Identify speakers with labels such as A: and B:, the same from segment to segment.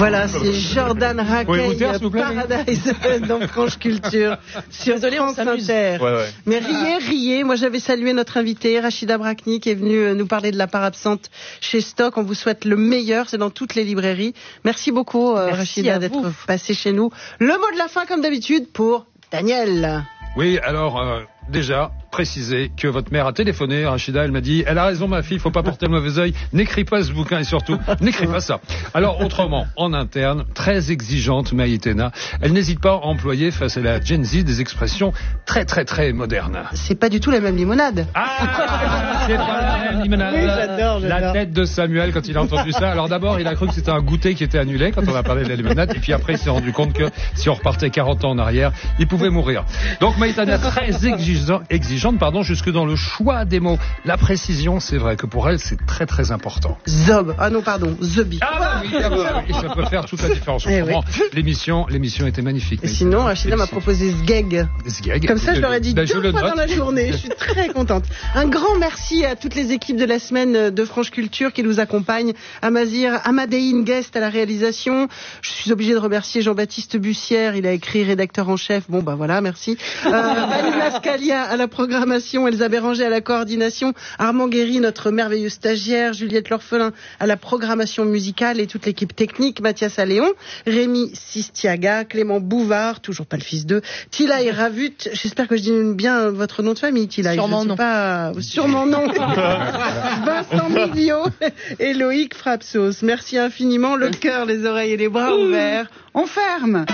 A: Voilà, c'est Jordan Rakey, Paradise dans France Culture, sur France Inter.
B: Ouais.
A: Mais riez. Moi, j'avais salué notre invitée, Rachida Brakni, qui est venue nous parler de la part absente chez Stock. On vous souhaite le meilleur, c'est dans toutes les librairies. Merci beaucoup, Rachida, d'être passée chez nous. Le mot de la fin, comme d'habitude, pour Daniel.
C: Oui, alors, déjà, préciser que votre mère a téléphoné, Rachida, elle m'a dit, elle a raison ma fille, faut pas porter le mauvais œil, n'écris pas ce bouquin et surtout, n'écris pas ça. Alors autrement, en interne, très exigeante Maïtena, elle n'hésite pas à employer face à la Gen Z des expressions très modernes.
A: C'est pas du tout la même limonade.
C: Ah, c'est pas la même limonade.
A: Oui, j'adore.
C: La tête de Samuel quand il a entendu ça. Alors d'abord, il a cru que c'était un goûter qui était annulé quand on a parlé de la limonade et puis après il s'est rendu compte que si on repartait 40 ans en arrière, il pouvait mourir. Donc Maïtena très exigeante, jusque dans le choix des mots. La précision, c'est vrai que pour elle, c'est très important.
A: Zob. Ah non, pardon, Zobi.
C: Ah oui, ça peut faire toute la différence. L'émission était magnifique.
A: Et sinon, Rachida m'a proposé Sgeg. Comme ça, je leur ai dit 2 fois dans la journée. Je suis très contente. Un grand merci à toutes les équipes de la semaine de France Culture qui nous accompagnent. Amadéine Guest à la réalisation. Je suis obligée de remercier Jean-Baptiste Bussière. Il a écrit rédacteur en chef. Bon, bah voilà, merci. Vanina Scalia à la programmation, Elsa Béranger à la coordination, Armand Guéry, notre merveilleux stagiaire, Juliette L'Orphelin à la programmation musicale et toute l'équipe technique, Mathias Alléon, Rémi Sistiaga, Clément Bouvard, toujours pas le fils d'eux, Tilaï Ravut, j'espère que je dis bien votre nom de famille, Tilaï.
D: Sûrement non.
A: Sûrement non. Vincent Mivio et Loïc Frapsos. Merci infiniment, le cœur, les oreilles et les bras ouverts. On ferme.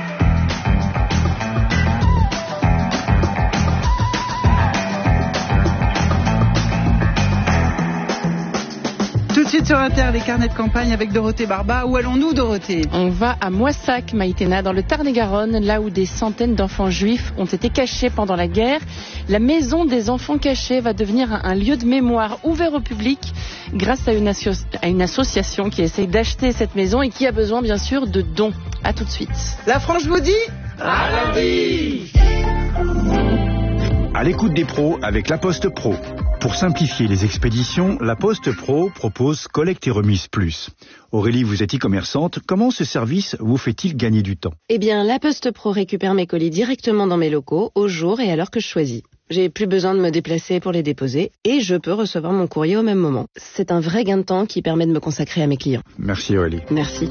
A: Tout de suite sur Inter, les carnets de campagne avec Dorothée Barba. Où allons-nous, Dorothée ?
D: On va à Moissac, Maïtena, dans le Tarn-et-Garonne, là où des centaines d'enfants juifs ont été cachés pendant la guerre. La maison des enfants cachés va devenir un lieu de mémoire ouvert au public grâce à une association qui essaye d'acheter cette maison et qui a besoin, bien sûr, de dons. À tout de suite.
A: La France vous dit
E: à lundi. À l'écoute des pros avec La Poste Pro. Pour simplifier les expéditions, La Poste Pro propose Collecte et Remise Plus. Aurélie, vous êtes e-commerçante. Comment ce service vous fait-il gagner du temps ?
F: Eh bien, La Poste Pro récupère mes colis directement dans mes locaux, au jour et à l'heure que je choisis. J'ai plus besoin de me déplacer pour les déposer et je peux recevoir mon courrier au même moment. C'est un vrai gain de temps qui permet de me consacrer à mes clients.
E: Merci Aurélie.
F: Merci.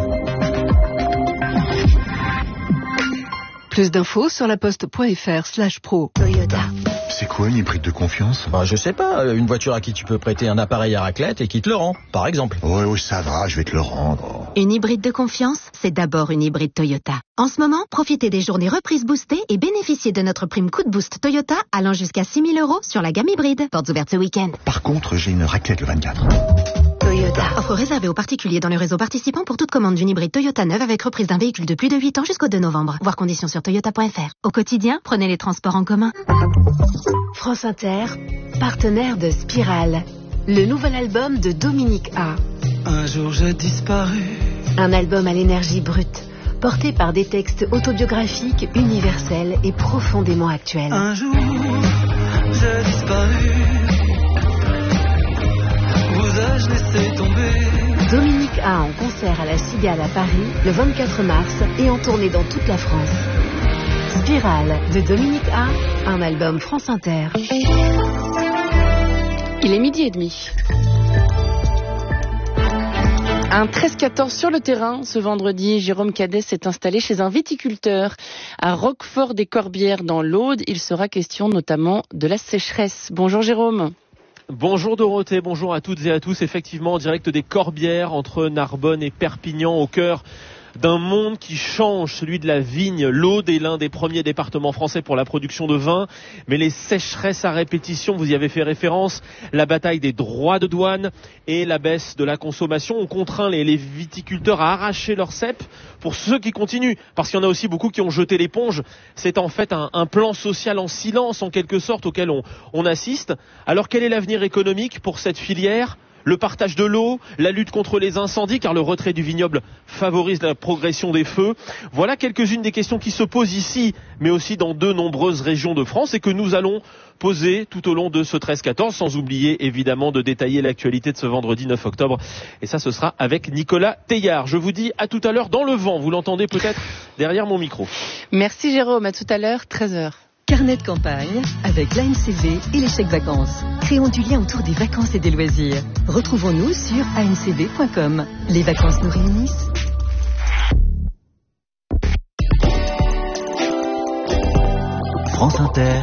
G: Plus d'infos sur laposte.fr/pro.
H: Toyota.
I: C'est quoi une hybride de confiance ?
J: Je sais pas, une voiture à qui tu peux prêter un appareil à raclette et qui te le rend, par exemple.
I: Oui, ça va, je vais te le rendre.
H: Une hybride de confiance, c'est d'abord une hybride Toyota. En ce moment, profitez des journées reprises boostées et bénéficiez de notre prime coup de boost Toyota allant jusqu'à 6 000 € sur la gamme hybride. Portes ouvertes ce week-end.
I: Par contre, j'ai une raclette le 24.
H: Toyota. Offre réservée aux particuliers dans le réseau participant pour toute commande d'une hybride Toyota neuve avec reprise d'un véhicule de plus de 8 ans jusqu'au 2 novembre. Voir conditions sur toyota.fr. Au quotidien, prenez les transports en commun.
K: France Inter, partenaire de Spirale. Le nouvel album de Dominique A.
L: Un jour j'ai disparu.
K: Un album à l'énergie brute, porté par des textes autobiographiques, universels et profondément actuels.
L: Un jour j'ai disparu. Vous ai-je laissé tomber.
K: Dominique A en concert à la Cigale à Paris le 24 mars et en tournée dans toute la France. Spirale de Dominique A, un album France Inter.
D: Il est 12h30. Un 13-14 sur le terrain. Ce vendredi, Jérôme Cadet s'est installé chez un viticulteur à Roquefort-des-Corbières dans l'Aude. Il sera question notamment de la sécheresse. Bonjour Jérôme.
M: Bonjour Dorothée, bonjour à toutes et à tous. Effectivement, en direct des Corbières, entre Narbonne et Perpignan, au cœur d'un monde qui change, celui de la vigne. L'Aude est l'un des premiers départements français pour la production de vin, mais les sécheresses à répétition, vous y avez fait référence, la bataille des droits de douane et la baisse de la consommation ont contraint les viticulteurs à arracher leurs cèpes. Pour ceux qui continuent, parce qu'il y en a aussi beaucoup qui ont jeté l'éponge, c'est en fait un plan social en silence en quelque sorte auquel on assiste. Alors quel est l'avenir économique pour cette filière ? le partage de l'eau, la lutte contre les incendies, car le retrait du vignoble favorise la progression des feux. Voilà quelques-unes des questions qui se posent ici, mais aussi dans de nombreuses régions de France et que nous allons poser tout au long de ce 13-14, sans oublier évidemment de détailler l'actualité de ce vendredi 9 octobre. Et ça, ce sera avec Nicolas Teillard. Je vous dis à tout à l'heure dans le vent. Vous l'entendez peut-être derrière mon micro.
D: Merci Jérôme, à tout à l'heure, 13h.
G: Carnet de campagne avec l'ANCV et les chèques vacances. Créons du lien autour des vacances et des loisirs. Retrouvons-nous sur ancv.com. Les vacances nous réunissent.
E: France Inter.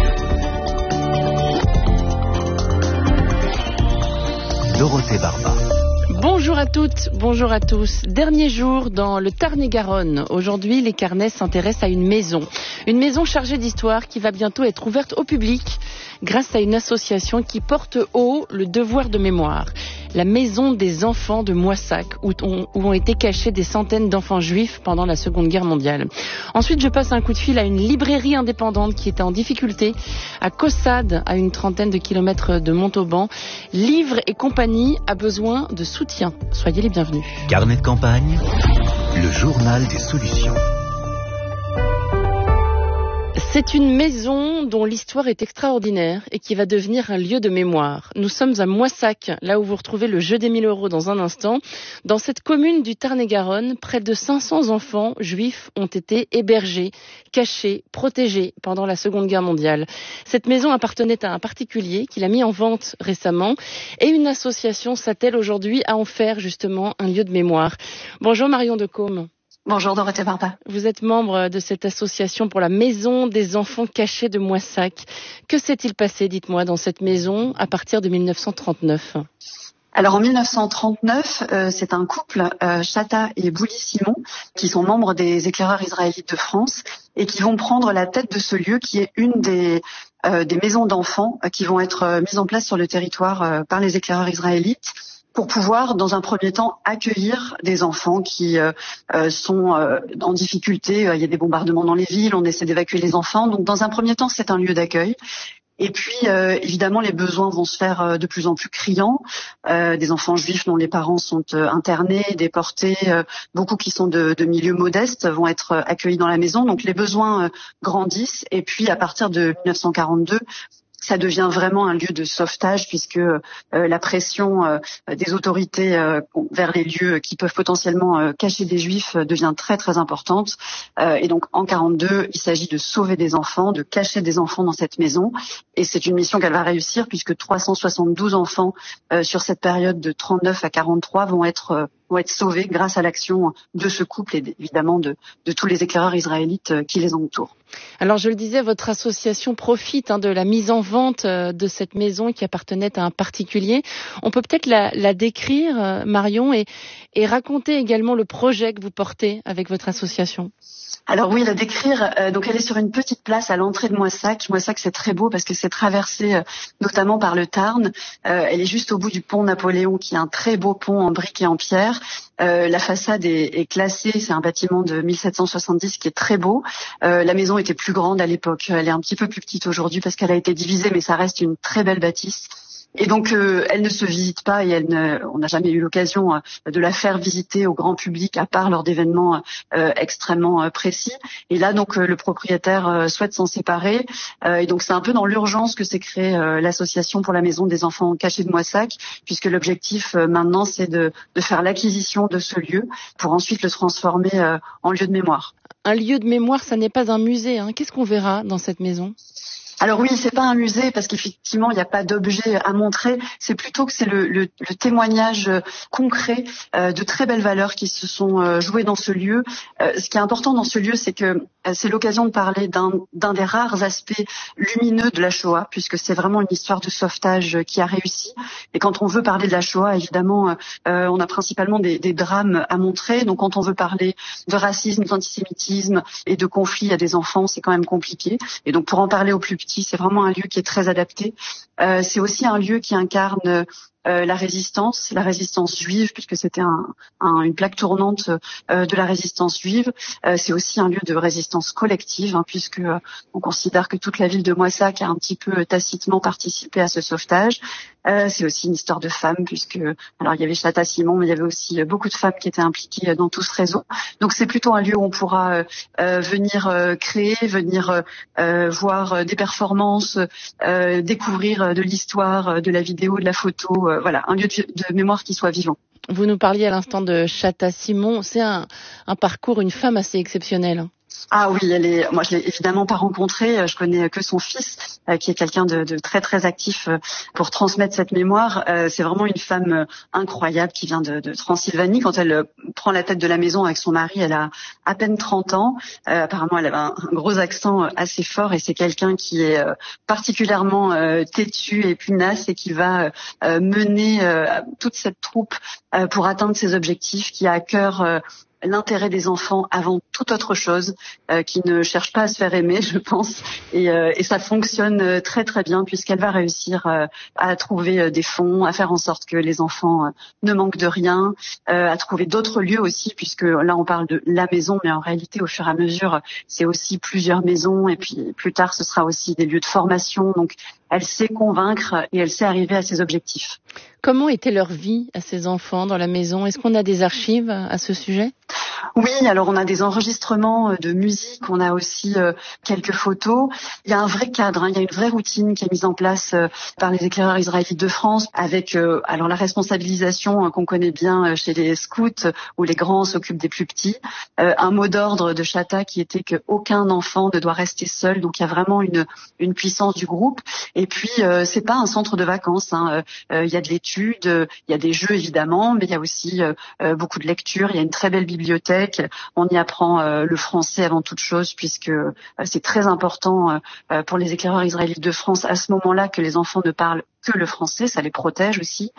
E: Dorothée Barba.
D: Bonjour à toutes, bonjour à tous. Dernier jour dans le Tarn-et-Garonne. Aujourd'hui, les Carnets s'intéressent à une maison. Une maison chargée d'histoire qui va bientôt être ouverte au public grâce à une association qui porte haut le devoir de mémoire. La maison des enfants de Moissac, où ont été cachés des centaines d'enfants juifs pendant la Seconde Guerre mondiale. Ensuite, je passe un coup de fil à une librairie indépendante qui était en difficulté, à Caussade, à une trentaine de kilomètres de Montauban. Livres et compagnie a besoin de soutien. Soyez les bienvenus.
E: Carnet de campagne, le journal des solutions.
D: C'est une maison dont l'histoire est extraordinaire et qui va devenir un lieu de mémoire. Nous sommes à Moissac, là où vous retrouvez le jeu des 1000 € dans un instant. Dans cette commune du Tarn-et-Garonne, près de 500 enfants juifs ont été hébergés, cachés, protégés pendant la Seconde Guerre mondiale. Cette maison appartenait à un particulier qui l'a mis en vente récemment et une association s'attelle aujourd'hui à en faire justement un lieu de mémoire. Bonjour Marion Decaume.
B: Bonjour Dorothée Barba.
D: Vous êtes membre de cette association pour la maison des enfants cachés de Moissac. Que s'est-il passé, dites-moi, dans cette maison à partir de 1939 ?
B: Alors en 1939, c'est un couple, Chata et Bouli-Simon, qui sont membres des éclaireurs israélites de France et qui vont prendre la tête de ce lieu qui est une des maisons d'enfants qui vont être mises en place sur le territoire par les éclaireurs israélites, pour pouvoir, dans un premier temps, accueillir des enfants qui sont en difficulté. Il y a des bombardements dans les villes, on essaie d'évacuer les enfants. Donc, dans un premier temps, c'est un lieu d'accueil. Et puis, évidemment, les besoins vont se faire de plus en plus criants. Des enfants juifs dont les parents sont internés, déportés, beaucoup qui sont de milieux modestes vont être accueillis dans la maison. Donc, les besoins grandissent. Et puis, à partir de 1942, ça devient vraiment un lieu de sauvetage puisque la pression des autorités vers les lieux qui peuvent potentiellement cacher des juifs devient très très importante. Et donc en 42, il s'agit de sauver des enfants, de cacher des enfants dans cette maison. Et c'est une mission qu'elle va réussir puisque 372 enfants sur cette période de 39 à 43 vont être sauvés grâce à l'action de ce couple et évidemment de tous les éclaireurs israélites qui les entourent.
D: Alors je le disais, votre association profite de la mise en vente de cette maison qui appartenait à un particulier. On peut peut-être la décrire, Marion, et raconter également le projet que vous portez avec votre association.
B: Alors oui, la décrire. Donc elle est sur une petite place à l'entrée de Moissac. Moissac, c'est très beau parce que c'est traversé notamment par le Tarn. Elle est juste au bout du pont Napoléon, qui est un très beau pont en briques et en pierre. La façade est classée. C'est un bâtiment de 1770 qui est très beau. La maison était plus grande à l'époque. Elle est un petit peu plus petite aujourd'hui parce qu'elle a été divisée, mais ça reste une très belle bâtisse. Et donc, elle ne se visite pas et on n'a jamais eu l'occasion de la faire visiter au grand public, à part lors d'événements extrêmement précis. Et là, donc, le propriétaire souhaite s'en séparer. Et donc, c'est un peu dans l'urgence que s'est créée l'association pour la maison des enfants cachés de Moissac, puisque l'objectif maintenant, c'est de faire l'acquisition de ce lieu pour ensuite le transformer en lieu de mémoire.
D: Un lieu de mémoire, ça n'est pas un musée. Qu'est-ce qu'on verra dans cette maison ?
B: Alors oui, c'est pas un musée parce qu'effectivement, il n'y a pas d'objet à montrer. C'est plutôt que c'est le témoignage concret de très belles valeurs qui se sont jouées dans ce lieu. Ce qui est important dans ce lieu, c'est que c'est l'occasion de parler d'un des rares aspects lumineux de la Shoah, puisque c'est vraiment une histoire de sauvetage qui a réussi. Et quand on veut parler de la Shoah, évidemment, on a principalement des drames à montrer. Donc quand on veut parler de racisme, d'antisémitisme et de conflits à des enfants, c'est quand même compliqué. Et donc pour en parler au plus petit, c'est vraiment un lieu qui est très adapté. C'est aussi un lieu qui incarne la résistance juive, puisque c'était une plaque tournante de la résistance juive. C'est aussi un lieu de résistance collective, puisque on considère que toute la ville de Moissac a un petit peu tacitement participé à ce sauvetage. C'est aussi une histoire de femmes, puisque alors il y avait Chata-Simon, mais il y avait aussi beaucoup de femmes qui étaient impliquées dans tout ce réseau. Donc c'est plutôt un lieu où on pourra venir créer, venir voir des performances, découvrir de l'histoire, de la vidéo, de la photo. Voilà, un lieu de mémoire qui soit vivant.
D: Vous nous parliez à l'instant de Chata-Simon. C'est un parcours, une femme assez exceptionnelle.
B: Ah oui, moi je l'ai évidemment pas rencontrée, je connais que son fils, qui est quelqu'un de très très actif pour transmettre cette mémoire. C'est vraiment une femme incroyable qui vient de Transylvanie. Quand elle prend la tête de la maison avec son mari, elle a à peine 30 ans. Apparemment, elle avait un gros accent assez fort et c'est quelqu'un qui est particulièrement têtu et pugnace et qui va mener toute cette troupe pour atteindre ses objectifs, qui a à cœur l'intérêt des enfants avant toute autre chose, qui ne cherche pas à se faire aimer, je pense, et ça fonctionne très très bien puisqu'elle va réussir à trouver des fonds, à faire en sorte que les enfants ne manquent de rien, à trouver d'autres lieux aussi, puisque là on parle de la maison, mais en réalité au fur et à mesure c'est aussi plusieurs maisons, et puis plus tard ce sera aussi des lieux de formation. Donc elle sait convaincre et elle sait arriver à ses objectifs.
D: Comment était leur vie à ces enfants dans la maison? Est-ce qu'on a des archives à ce sujet?
B: Oui, alors on a des enregistrements de musique, on a aussi quelques photos. Il y a un vrai cadre, il y a une vraie routine qui est mise en place par les éclaireurs israélites de France, avec alors la responsabilisation qu'on connaît bien chez les scouts, où les grands s'occupent des plus petits. Un mot d'ordre de Chata qui était qu'aucun enfant ne doit rester seul, donc il y a vraiment une puissance du groupe. Et puis c'est pas un centre de vacances, il y a de l'étude, il y a des jeux évidemment, mais il y a aussi beaucoup de lecture, il y a une très belle bibliothèque. On y apprend le français avant toute chose, puisque c'est très important pour les éclaireurs israélites de France à ce moment-là que les enfants ne parlent que le français, ça les protège aussi.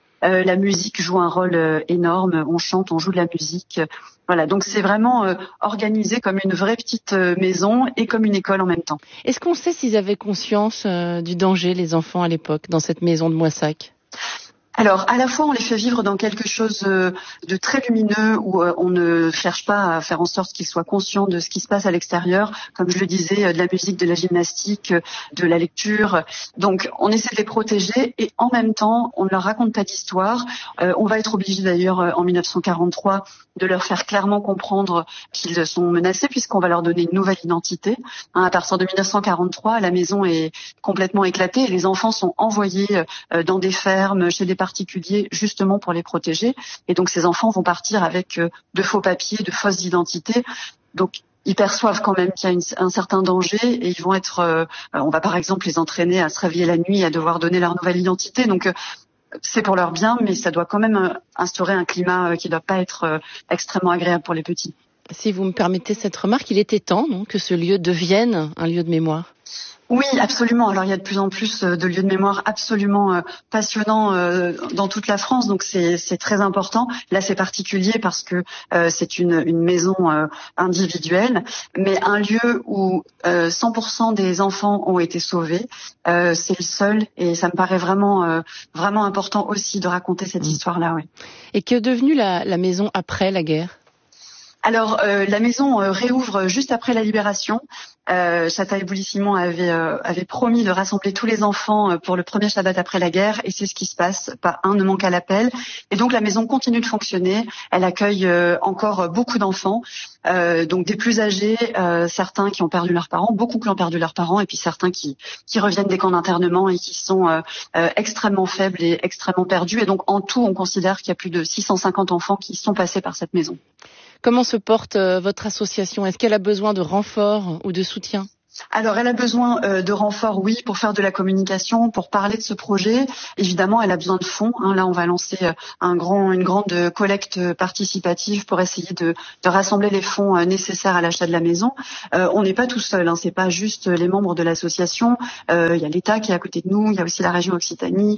B: La musique joue un rôle énorme, on chante, on joue de la musique. Voilà, donc c'est vraiment organisé comme une vraie petite maison et comme une école en même temps.
D: Est-ce qu'on sait s'ils avaient conscience du danger, les enfants à l'époque, dans cette maison de Moissac?
B: Alors, à la fois, on les fait vivre dans quelque chose de très lumineux où on ne cherche pas à faire en sorte qu'ils soient conscients de ce qui se passe à l'extérieur, comme je le disais, de la musique, de la gymnastique, de la lecture. Donc, on essaie de les protéger et en même temps, on ne leur raconte pas d'histoire. On va être obligé d'ailleurs, en 1943, de leur faire clairement comprendre qu'ils sont menacés puisqu'on va leur donner une nouvelle identité. À partir de 1943, la maison est complètement éclatée et les enfants sont envoyés dans des fermes, chez des particuliers, justement pour les protéger. Et donc ces enfants vont partir avec de faux papiers, de fausses identités. Donc ils perçoivent quand même qu'il y a un certain danger et ils vont être, on va par exemple les entraîner à se réveiller la nuit et à devoir donner leur nouvelle identité. Donc c'est pour leur bien, mais ça doit quand même instaurer un climat qui ne doit pas être extrêmement agréable pour les petits.
D: Si vous me permettez cette remarque, il était temps que ce lieu devienne un lieu de mémoire.
B: Oui, absolument. Alors il y a de plus en plus de lieux de mémoire absolument passionnants dans toute la France, donc c'est très important. Là, c'est particulier parce que c'est une maison individuelle, mais un lieu où 100% des enfants ont été sauvés. C'est le seul, et ça me paraît vraiment important aussi de raconter cette histoire-là. Oui.
D: Et qu'est devenue la maison après la guerre?
B: Alors, la maison réouvre juste après la libération. Chata et Bouli-Simon avaient promis de rassembler tous les enfants pour le premier Shabbat après la guerre, et c'est ce qui se passe. Pas un ne manque à l'appel. Et donc la maison continue de fonctionner. Elle accueille encore beaucoup d'enfants, donc des plus âgés, certains qui ont perdu leurs parents, beaucoup qui ont perdu leurs parents, et puis certains qui reviennent des camps d'internement et qui sont extrêmement faibles et extrêmement perdus. Et donc en tout, on considère qu'il y a plus de 650 enfants qui sont passés par cette maison.
D: Comment se porte votre association? Est-ce qu'elle a besoin de renfort ou de soutien?
B: Alors, elle a besoin de renfort, oui, pour faire de la communication, pour parler de ce projet. Évidemment, elle a besoin de fonds. Là, on va lancer une grande collecte participative pour essayer de rassembler les fonds nécessaires à l'achat de la maison. On n'est pas tout seul. C'est pas juste les membres de l'association. Il y a l'État qui est à côté de nous. Il y a aussi la région Occitanie,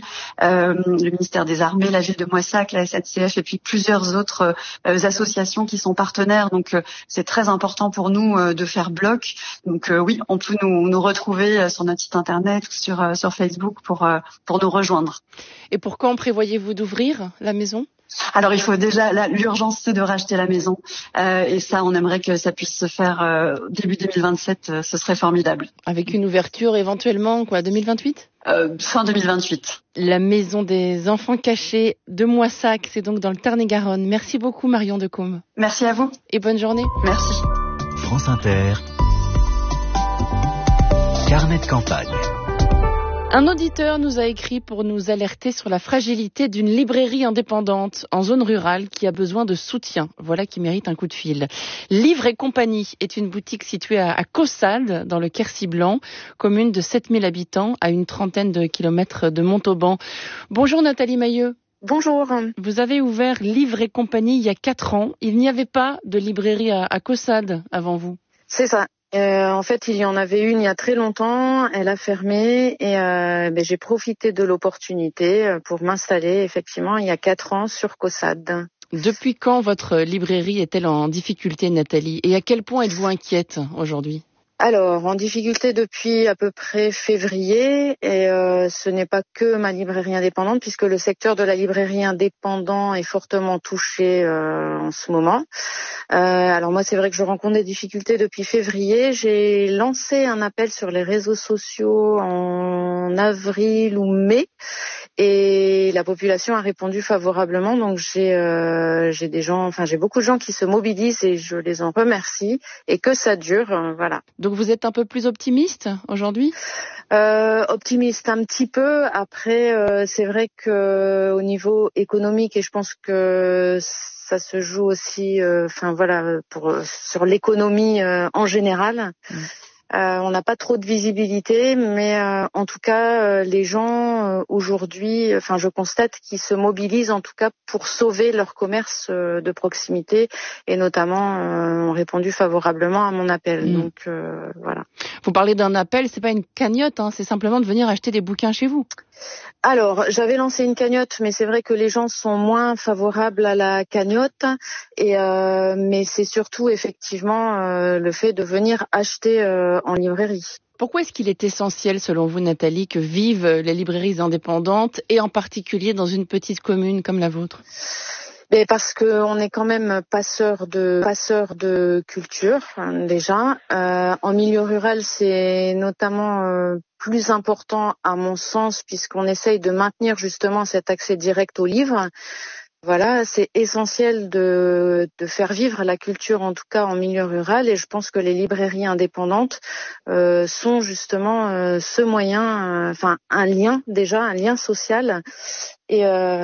B: le ministère des Armées, la ville de Moissac, la SNCF, et puis plusieurs autres associations qui sont partenaires. Donc, c'est très important pour nous de faire bloc. Donc, oui, on peut nous retrouver sur notre site internet ou sur Facebook pour nous rejoindre.
D: Et pour quand prévoyez-vous d'ouvrir la maison ?
B: Alors il faut déjà, l'urgence c'est de racheter la maison et ça on aimerait que ça puisse se faire début 2027, ce serait formidable.
D: Avec une ouverture éventuellement 2028 ?
B: Fin 2028.
D: La maison des enfants cachés de Moissac, c'est donc dans le Tarn-et-Garonne. Merci beaucoup Marion Decombe.
B: Merci à vous.
D: Et bonne journée.
B: Merci.
E: France Inter, carnet de campagne.
D: Un auditeur nous a écrit pour nous alerter sur la fragilité d'une librairie indépendante en zone rurale qui a besoin de soutien. Voilà qui mérite un coup de fil. Livre et Compagnie est une boutique située à Caussade, dans le Quercy-Blanc, commune de 7000 habitants, à une trentaine de kilomètres de Montauban. Bonjour Nathalie Mailleux.
N: Bonjour.
D: Vous avez ouvert Livre et Compagnie il y a 4 ans. Il n'y avait pas de librairie à Caussade avant vous.
N: C'est ça. En fait, il y en avait une il y a très longtemps, elle a fermé et j'ai profité de l'opportunité pour m'installer effectivement il y a 4 ans sur Caussade.
D: Depuis quand votre librairie est-elle en difficulté, Nathalie ? Et à quel point êtes-vous inquiète aujourd'hui ?
N: Alors, en difficulté depuis à peu près février, et ce n'est pas que ma librairie indépendante, puisque le secteur de la librairie indépendante est fortement touché en ce moment. Alors moi, c'est vrai que je rencontre des difficultés depuis février. J'ai lancé un appel sur les réseaux sociaux en avril ou mai, et la population a répondu favorablement. Donc j'ai beaucoup de gens qui se mobilisent et je les en remercie, et que ça dure, voilà.
D: Donc vous êtes un peu plus optimiste aujourd'hui ?
N: Optimiste un petit peu. Après, c'est vrai que au niveau économique, et je pense que ça se joue aussi, sur l'économie en général. On n'a pas trop de visibilité, mais en tout cas, les gens aujourd'hui, je constate qu'ils se mobilisent en tout cas pour sauver leur commerce de proximité, et notamment ont répondu favorablement à mon appel. Donc voilà.
D: Vous parlez d'un appel, c'est pas une cagnotte, c'est simplement de venir acheter des bouquins chez vous.
N: Alors, j'avais lancé une cagnotte, mais c'est vrai que les gens sont moins favorables à la cagnotte, mais c'est surtout effectivement le fait de venir acheter en librairie.
D: Pourquoi est-ce qu'il est essentiel, selon vous, Nathalie, que vivent les librairies indépendantes, et en particulier dans une petite commune comme la vôtre ?
N: Mais parce que on est quand même passeur de culture déjà. En milieu rural, c'est notamment plus important à mon sens, puisqu'on essaye de maintenir justement cet accès direct aux livres. Voilà, c'est essentiel de faire vivre la culture, en tout cas en milieu rural, et je pense que les librairies indépendantes sont justement ce moyen, un lien social. Et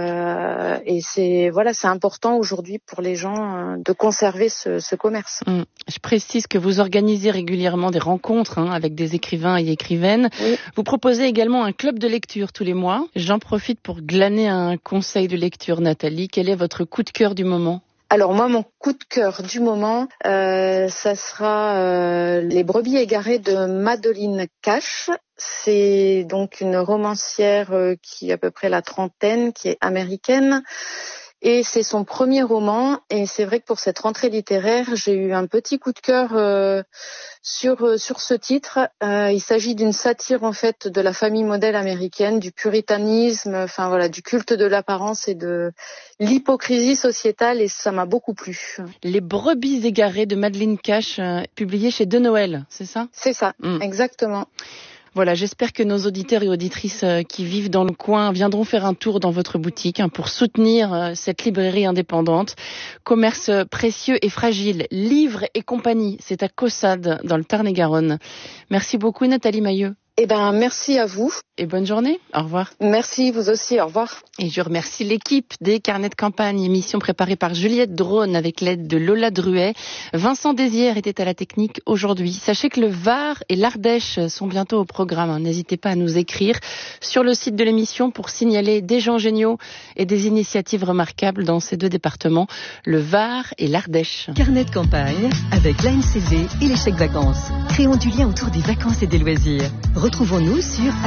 N: c'est important aujourd'hui pour les gens de conserver ce commerce.
D: Je précise que vous organisez régulièrement des rencontres avec des écrivains et écrivaines. Oui. Vous proposez également un club de lecture tous les mois. J'en profite pour glaner un conseil de lecture, Nathalie. Quel est votre coup de cœur du moment ?
N: Alors moi, mon coup de cœur du moment, ça sera Les brebis égarées de Madeleine Cash. C'est donc une romancière qui a à peu près la trentaine, qui est américaine. Et c'est son premier roman. Et c'est vrai que pour cette rentrée littéraire, j'ai eu un petit coup de cœur sur ce titre. Il s'agit d'une satire en fait de la famille modèle américaine, du puritanisme, du culte de l'apparence et de l'hypocrisie sociétale, et ça m'a beaucoup plu.
D: Les brebis égarées de Madeleine Cash, publié chez De Noël, c'est ça ?
N: C'est ça, exactement.
D: Voilà, j'espère que nos auditeurs et auditrices qui vivent dans le coin viendront faire un tour dans votre boutique pour soutenir cette librairie indépendante. Commerce précieux et fragile, Livre et Compagnie, c'est à Caussade, dans le Tarn-et-Garonne. Merci beaucoup Nathalie Mailleux.
N: Merci à vous.
D: Et bonne journée. Au revoir.
N: Merci, vous aussi. Au revoir.
D: Et je remercie l'équipe des Carnets de campagne, émission préparée par Juliette Drone avec l'aide de Lola Druet. Vincent Désière était à la technique aujourd'hui. Sachez que le Var et l'Ardèche sont bientôt au programme. N'hésitez pas à nous écrire sur le site de l'émission pour signaler des gens géniaux et des initiatives remarquables dans ces deux départements, le Var et l'Ardèche.
G: Carnet de campagne avec l'ANCV et les chèques vacances. Créons du lien autour des vacances et des loisirs. Retrouvons-nous sur